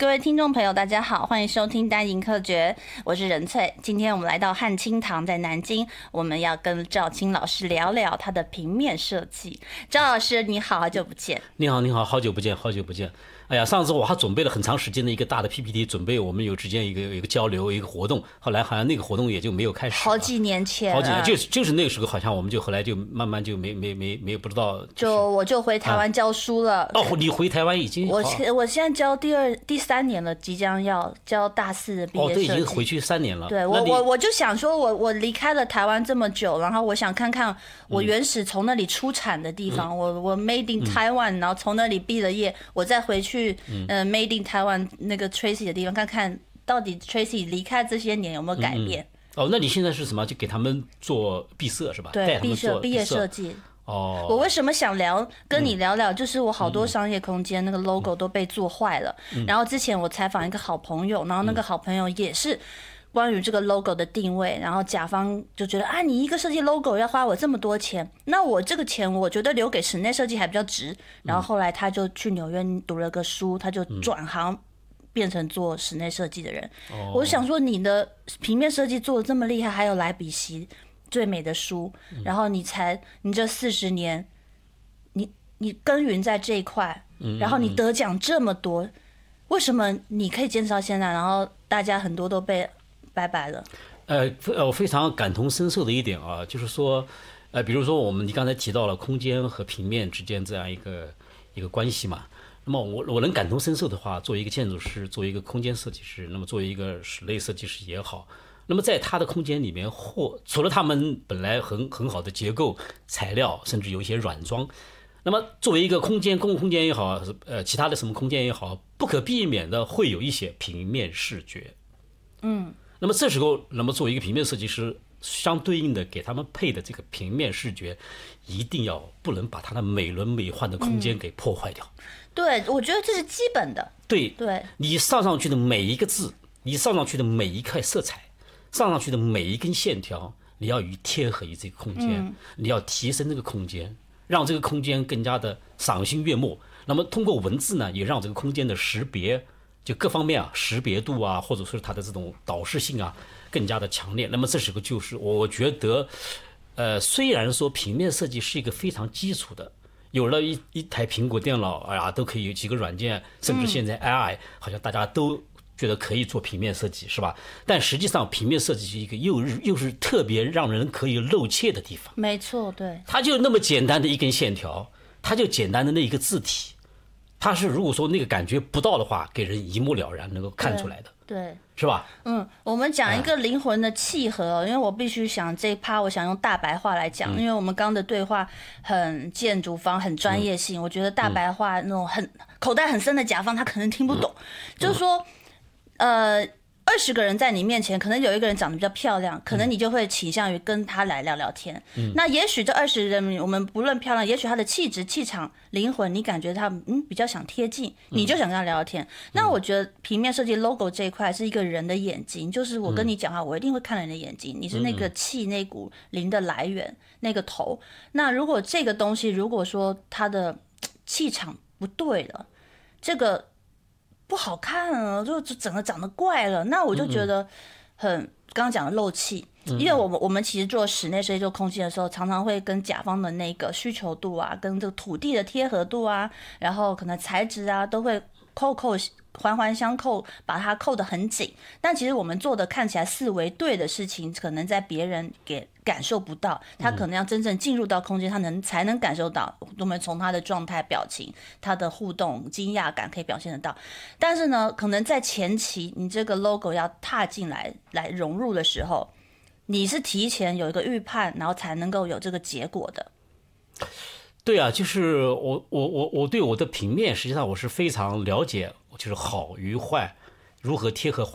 各位听众朋友，大家好，欢迎收听单营科学，我是任翠。今天我们来到汉清堂，在南京，我们要跟赵青老师聊聊他的平面设计。赵老师，你好，好久不见。 你好，你好，好久不见，好久不见。哎呀，上次我还准备了很长时间的一个大的 PPT， 准备我们之间一个交流一个活动，后来好像那个活动也就没有开始了。 好几年前， 好几年，就是那个时候，好像我们就后来就慢慢就没不知道。 我就回台湾教书了。 哦，你回台湾已经？ 我现在教第三年了，即将要教大4的毕业设计。 哦，都已经回去3年了。 对，我就想说我离开了台湾这么久，然后我想看看我原始从那里出产的地方，我 Made in Taiwan，然后从那里毕了业，我再回去Made in Taiwan 那个 Tracy 的地方，看看到底 Tracy 离开这些年有没有改变。 哦，那你现在是什么？就给他们做毕设是吧？ 对，毕业设计。 哦， 我为什么想跟你聊聊？就是我好多商业空间那个 logo 都被做坏了。然后之前我采访一个好朋友，然后那个好朋友也是关于这个 logo 的定位，然后甲方就觉得啊，你一个设计 logo 要花我这么多钱，那我这个钱我觉得留给室内设计还比较值。然后后来他就去纽约读了个书，他就转行变成做室内设计的人。我想说，你的平面设计做的这么厉害，还有莱比锡最美的书，然后你这40年，你耕耘在这一块，然后你得奖这么多，为什么你可以坚持到现在？然后大家很多都被拜拜了。 我非常感同身受的一点啊，就是说，比如说你刚才提到了空间和平面之间这样一个关系嘛。那么我能感同身受的话，作为一个建筑师，作为一个空间设计师，那么作为一个室内设计师也好。那么在他的空间里面，除了他们本来很好的结构材料，甚至有一些软装，那么作为一个空间，公共空间也好，其他的什么空间也好，不可避免的会有一些平面视觉。那么这时候，作为一个平面设计师，相对应的给他们配的这个平面视觉，一定不能把它的美轮美奂的空间给破坏掉。 对，我觉得这是基本的。 对，你上去的每一个字，你上去的每一块色彩，上去的每一根线条，你要贴合于这个空间，你要提升这个空间，让这个空间更加的赏心悦目。那么通过文字呢，也让这个空间的识别，就各方面啊，识别度啊，或者说它的这种导视性啊，更加的强烈。那么这时候就是我觉得，虽然说平面设计是一个非常基础的，有了一台苹果电脑啊，都可以有几个软件，甚至现在 AI 好像大家都觉得可以做平面设计，是吧？但实际上，平面设计是一个又是特别让人可以露怯的地方。 没错，对。 它就那么简单的一根线条，它就简单的那一个字体，它是如果说那个感觉不到的话，给人一目了然能够看出来的。 对， 是吧？ 我们讲一个灵魂的契合，因为我必须想这一趴，我想用大白话来讲，因为我们刚的对话很建筑方，很专业性，我觉得大白话那种很口袋很深的甲方，他可能听不懂，就是说，20个人在你面前，可能有一个人长得比较漂亮，可能你就会倾向于跟他来聊聊天。那也许这20人，我们不论漂亮，也许他的气质、气场、灵魂，你感觉他比较想贴近，你就想跟他聊聊天。那我觉得平面设计 logo 这一块是一个人的眼睛，就是我跟你讲话，我一定会看人的眼睛，你是那个气、那股灵的来源，那个头。那如果这个东西，如果说它的气场不对了，这个不好看了，就整个长得怪了，那我就觉得刚刚讲的漏气，因为我们其实做室内设计做空间的时候，常常会跟甲方的那个需求度啊，跟这个土地的贴合度啊，然后可能材质啊，都会环环相扣，把它扣得很紧。但其实我们做的看起来四维对的事情，可能在别人感受不到，他可能要真正进入到空间，他才能感受到。我们从他的状态、表情、他的互动、惊讶感可以表现得到。但是呢，可能在前期，你这个 logo 要踏进来融入的时候，你是提前有一个预判，然后才能够有这个结果的。 对啊，就是我对我的平面，实际上我是非常了解，就是好与坏如何贴合环